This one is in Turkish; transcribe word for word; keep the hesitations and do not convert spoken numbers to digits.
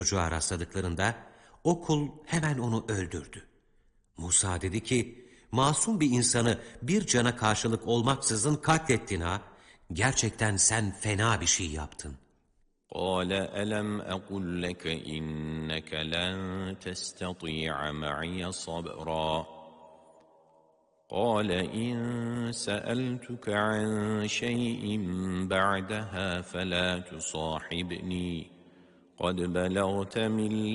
çocuğa rastladıklarında o kul hemen onu öldürdü. Musa dedi ki, masum bir insanı bir cana karşılık olmaksızın katlettin ha. Gerçekten sen fena bir şey yaptın. قال ألم أقل لك إنك لن تستطيع معي صبرا قال إن سألتك عن شيء بعدها فلا تصاحبني قد بلغت من